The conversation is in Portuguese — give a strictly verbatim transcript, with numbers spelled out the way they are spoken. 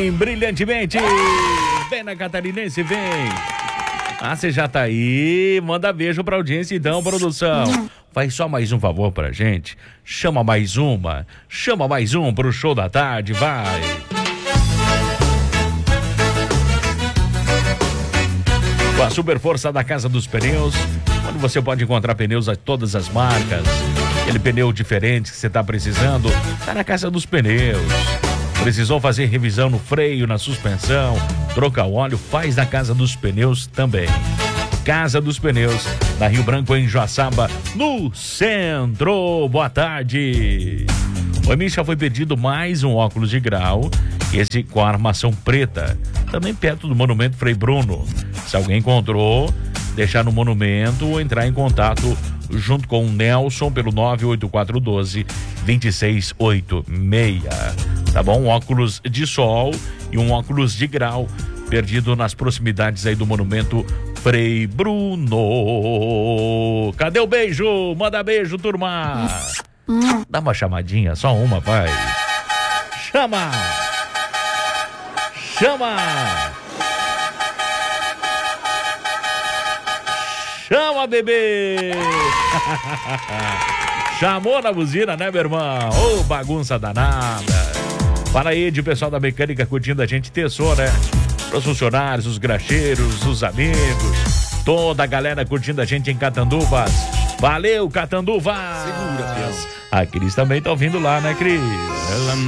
Vem brilhantemente. Vem na Catarinense, vem. Ah, você já tá aí. Manda beijo pra audiência então, produção. Faz só mais um favor pra gente. Chama mais uma. Chama mais um pro show da tarde, vai. Com a super força da Casa dos Pneus, onde você pode encontrar pneus a todas as marcas. Aquele pneu diferente que você tá precisando, tá na Casa dos Pneus. Precisou fazer revisão no freio, na suspensão, trocar o óleo, faz na Casa dos Pneus também. Casa dos Pneus, na Rio Branco, em Joaçaba, no centro. Boa tarde. Oi, Misha, foi pedido mais um óculos de grau, esse com a armação preta, também perto do Monumento Frei Bruno. Se alguém encontrou, deixar no monumento ou entrar em contato junto com o Nelson pelo nove oito quatro um dois, dois seis oito seis. Tá bom? Um óculos de sol e um óculos de grau perdido nas proximidades aí do Monumento Frei Bruno. Cadê o beijo? Manda beijo, turma. Dá uma chamadinha, só uma, vai. Chama! Chama! Chama, bebê! Chamou na buzina, né, meu irmão? Ô, oh, bagunça danada. Para aí, de pessoal da mecânica curtindo a gente, terçou, né? Os funcionários, os graxeiros, os amigos, toda a galera curtindo a gente em Catanduvas. Valeu, Catanduvas! Segura, Deus. A Cris também tá ouvindo lá, né, Cris? Ela